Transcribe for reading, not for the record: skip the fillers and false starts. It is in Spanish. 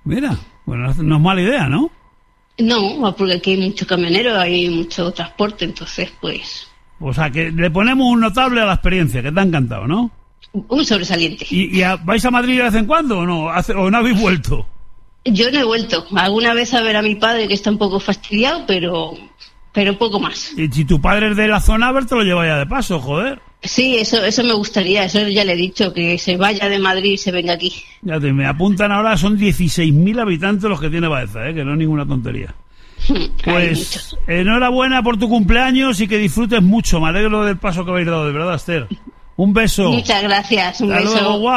Mira, bueno, no es mala idea, ¿no? No, porque aquí hay mucho camionero, hay mucho transporte, entonces pues... O sea, que le ponemos un notable a la experiencia, que te ha encantado, ¿no? Un sobresaliente. ¿Y vais a Madrid de vez en cuando o no? ¿O no habéis vuelto? Yo no he vuelto. Alguna vez a ver a mi padre, que está un poco fastidiado, pero poco más. Y si tu padre es de la zona, a ver, te lo lleva ya de paso, joder. Sí, eso me gustaría, eso ya le he dicho, que se vaya de Madrid y se venga aquí. Ya me apuntan ahora, son 16.000 habitantes los que tiene Baeza, que no es ninguna tontería. Pues enhorabuena por tu cumpleaños y que disfrutes mucho. Me alegro del paso que habéis dado, de verdad, Esther. Un beso. Muchas gracias, un Hasta beso. luego, guau.